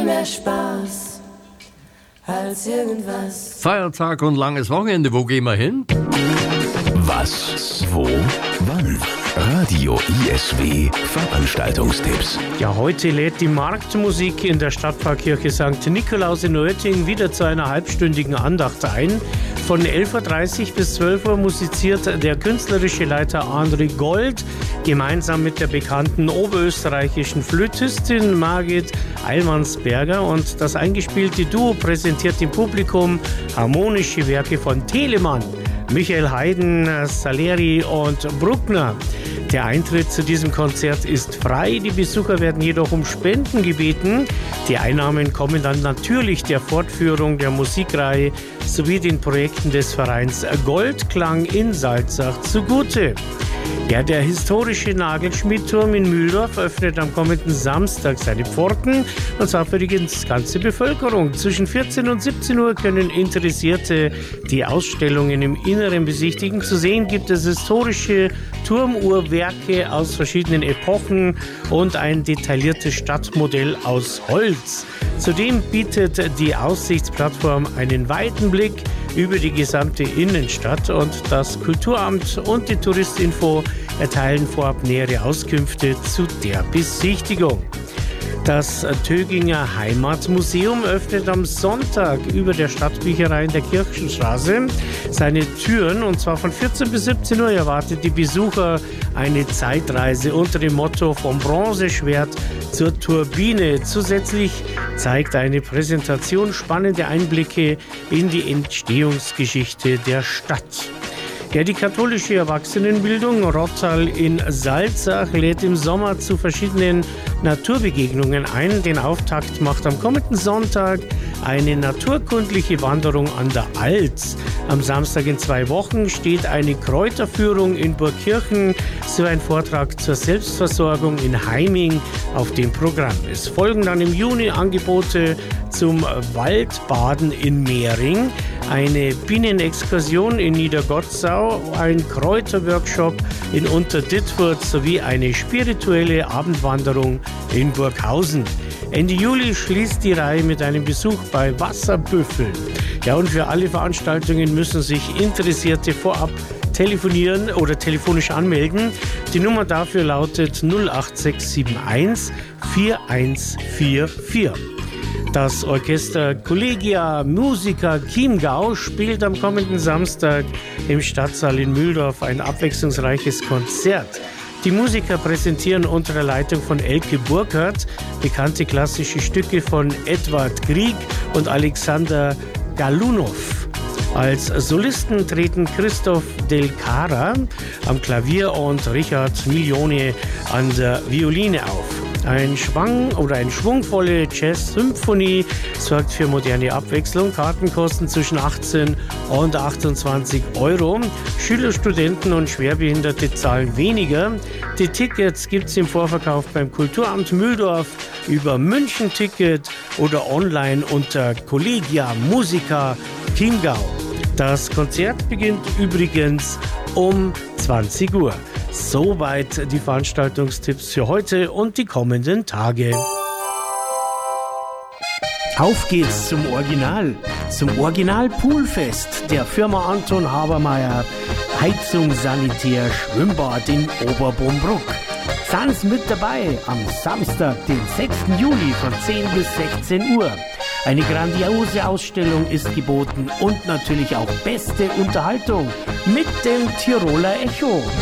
viel mehr Spaß als irgendwas. Feiertag und langes Wochenende, wo gehen wir hin? Was, wo, wann? Radio ISW Veranstaltungstipps. Ja, heute lädt die Marktmusik in der Stadtpfarrkirche St. Nikolaus in Oetting wieder zu einer halbstündigen Andacht ein. Von 11.30 Uhr bis 12 Uhr musiziert der künstlerische Leiter André Gold gemeinsam mit der bekannten oberösterreichischen Flötistin Margit Eilmannsberger, und das eingespielte Duo präsentiert dem Publikum harmonische Werke von Telemann, Michael Haydn, Salieri und Bruckner. Der Eintritt zu diesem Konzert ist frei, die Besucher werden jedoch um Spenden gebeten. Die Einnahmen kommen dann natürlich der Fortführung der Musikreihe sowie den Projekten des Vereins Goldklang in Salzach zugute. Ja, der historische Nagelschmiedturm in Mühldorf öffnet am kommenden Samstag seine Pforten, und zwar für die ganze Bevölkerung. Zwischen 14 und 17 Uhr können Interessierte die Ausstellungen im Inneren besichtigen. Zu sehen gibt es historische Turmuhrwerke aus verschiedenen Epochen und ein detailliertes Stadtmodell aus Holz. Zudem bietet die Aussichtsplattform einen weiten Blick über die gesamte Innenstadt, und das Kulturamt und die Touristinfo erteilen vorab nähere Auskünfte zu der Besichtigung. Das Töginger Heimatmuseum öffnet am Sonntag über der Stadtbücherei in der Kirchenstraße seine Türen, und zwar von 14 bis 17 Uhr erwartet die Besucher eine Zeitreise unter dem Motto vom Bronzeschwert zur Turbine. Zusätzlich zeigt eine Präsentation spannende Einblicke in die Entstehungsgeschichte der Stadt. Ja, die katholische Erwachsenenbildung Rottal in Salzach lädt im Sommer zu verschiedenen Naturbegegnungen ein. Den Auftakt macht am kommenden Sonntag eine naturkundliche Wanderung an der Alz. Am Samstag in 2 Wochen steht eine Kräuterführung in Burgkirchen sowie ein Vortrag zur Selbstversorgung in Heiming auf dem Programm. Es folgen dann im Juni Angebote zum Waldbaden in Mehring, eine Bienenexkursion in Niedergottsau, ein Kräuterworkshop in Unterdittfurt sowie eine spirituelle Abendwanderung in Burghausen. Ende Juli schließt die Reihe mit einem Besuch bei Wasserbüffeln. Ja, und für alle Veranstaltungen müssen sich Interessierte vorab telefonieren oder telefonisch anmelden. Die Nummer dafür lautet 08671 4144. Das Orchester Collegia Musica Chiemgau spielt am kommenden Samstag im Stadtsaal in Mühldorf ein abwechslungsreiches Konzert. Die Musiker präsentieren unter der Leitung von Elke Burkhardt bekannte klassische Stücke von Edward Grieg und Alexander Galunow. Als Solisten treten Christoph Del Cara am Klavier und Richard Milione an der Violine auf. Eine schwungvolle Jazz-Symphonie sorgt für moderne Abwechslung. Karten kosten zwischen 18 und 28 Euro. Schüler, Studenten und Schwerbehinderte zahlen weniger. Die Tickets gibt es im Vorverkauf beim Kulturamt Mühldorf, über München-Ticket oder online unter Collegia Musica Chiemgau. Das Konzert beginnt übrigens um 20 Uhr. Soweit die Veranstaltungstipps für heute und die kommenden Tage. Auf geht's zum Original Poolfest der Firma Anton Habermeier, Heizung, Sanitär, Schwimmbad in Oberbrumbruck. Seid mit dabei am Samstag, den 6. Juli von 10 bis 16 Uhr. Eine grandiose Ausstellung ist geboten und natürlich auch beste Unterhaltung mit dem Tiroler Echo.